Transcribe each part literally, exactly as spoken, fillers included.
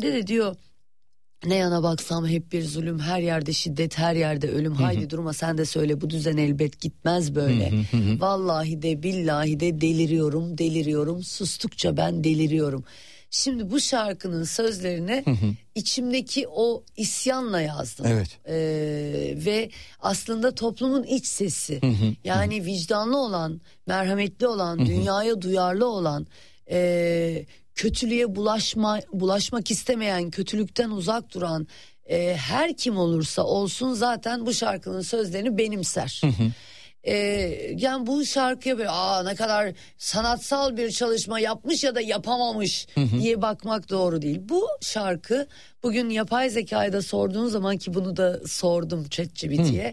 Şiirinde de diyor, ne yana baksam hep bir zulüm, her yerde şiddet, her yerde ölüm. Hı hı. Haydi durma sen de söyle, bu düzen elbet gitmez böyle. Hı hı hı. Vallahi de billahi de deliriyorum, deliriyorum. Sustukça ben deliriyorum. Şimdi bu şarkının sözlerini hı hı. içimdeki o isyanla yazdım. Evet. Ee, ve aslında toplumun iç sesi. Hı hı. Yani vicdanlı olan, merhametli olan, hı hı. dünyaya duyarlı olan, e, kötülüğe bulaşma, bulaşmak istemeyen, kötülükten uzak duran e, her kim olursa olsun zaten bu şarkının sözlerini benimser. Hı hı. Ee, yani bu şarkıya böyle aa ne kadar sanatsal bir çalışma yapmış ya da yapamamış hı hı. diye bakmak doğru değil. Bu şarkı bugün yapay zekayı da sorduğun zaman, ki bunu da sordum ChatGPT'ye.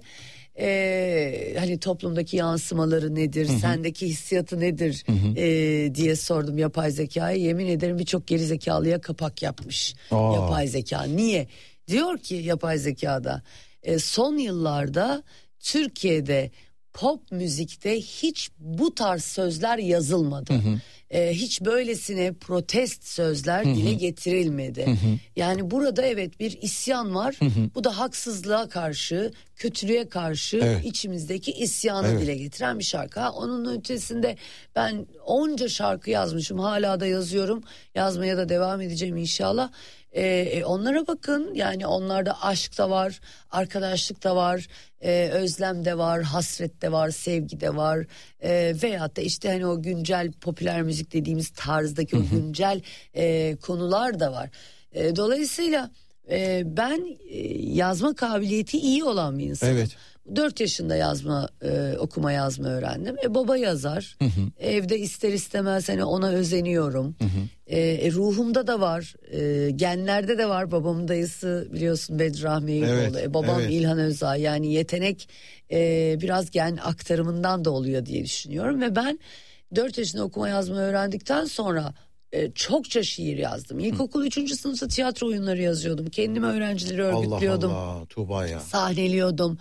Ee, hani toplumdaki yansımaları nedir, hı hı. sendeki hissiyatı nedir hı hı. E, diye sordum yapay zekaya. Yemin ederim birçok geri zekalıya kapak yapmış Aa. yapay zeka. Niye? Diyor ki yapay zekada e, son yıllarda Türkiye'de pop müzikte hiç bu tarz sözler yazılmadı. Hı hı. Ee, hiç böylesine protest sözler hı hı. dile getirilmedi. Hı hı. Yani burada evet bir isyan var. Hı hı. Bu da haksızlığa karşı, kötülüğe karşı evet. içimizdeki isyanı evet. dile getiren bir şarkı. Ha, onun ötesinde ben onca şarkı yazmışım. Hala da yazıyorum. Yazmaya da devam edeceğim inşallah. Ee, onlara bakın, yani onlarda aşk da var, arkadaşlık da var, e, özlem de var, hasret de var, sevgi de var, e, veyahut da işte hani o güncel popüler müzik dediğimiz tarzdaki hı hı. o güncel e, konular da var. E, dolayısıyla e, ben e, yazma kabiliyeti iyi olan bir insanım. Evet. dört yaşında yazma, e, okuma yazma öğrendim. E, baba yazar. Hı hı. Evde ister istemez hani ona özeniyorum. Hı hı. E, ruhumda da var. E, genlerde de var. Babamın dayısı biliyorsun Bedri Rahmi'yi evet, e, babam evet. İlhan Özağ. Yani yetenek e, biraz gen aktarımından da oluyor diye düşünüyorum. Ve ben dört yaşında okuma yazma öğrendikten sonra e, çokça şiir yazdım. İlkokul üçüncü sınıfta tiyatro oyunları yazıyordum. Kendime öğrencileri örgütlüyordum. Allah Allah, Tuğba ya. Sahneliyordum.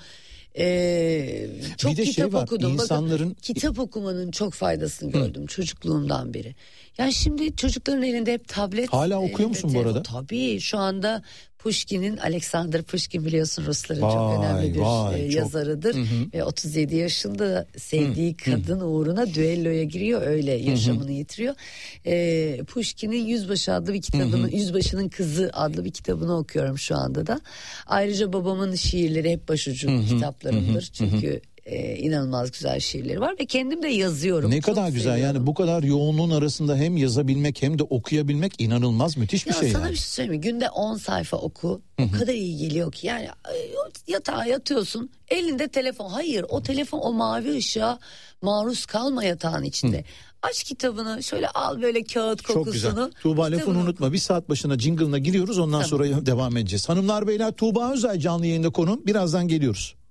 Ee, çok bir de kitap şey var, okudum. insanların... Bakın, kitap okumanın çok faydasını gördüm Hı. çocukluğumdan beri. Yani şimdi çocukların elinde hep tablet. Hala okuyor musun telefon. Bu arada? Tabii, şu anda Pushkin'in, Alexander Pushkin biliyorsun Rusların vay, çok önemli bir vay, e, yazarıdır. Çok... Ve otuz yedi yaşında sevdiği hı. kadın hı. uğruna düelloya giriyor, öyle yaşamını hı. yitiriyor. E, Pushkin'in Yüzbaşı adlı bir kitabını, hı hı. Yüzbaşının Kızı adlı bir kitabını okuyorum şu anda da. Ayrıca babamın şiirleri hep başucu hı hı. kitaplarımdır. Hı hı. Çünkü Ee, inanılmaz güzel şiirleri var ve kendim de yazıyorum. Ne kadar güzel seviyorum. Yani bu kadar yoğunluğun arasında hem yazabilmek hem de okuyabilmek inanılmaz müthiş bir ya şey. Sana yani. bir şey söyleyeyim mi? Günde on sayfa oku. Hı-hı. O kadar iyi geliyor ki yani yatağa yatıyorsun, elinde telefon. Hayır, o telefon o mavi ışığa maruz kalma yatağın içinde. Hı. Aç kitabını, şöyle al böyle kağıt kokusunu. Çok güzel. Tuğba lafını unutma. Oku. Bir saat başına jingle'ına giriyoruz, ondan tamam. sonra devam edeceğiz. Hanımlar beyler, Tuğba Özay canlı yayında konuğum. Birazdan geliyoruz.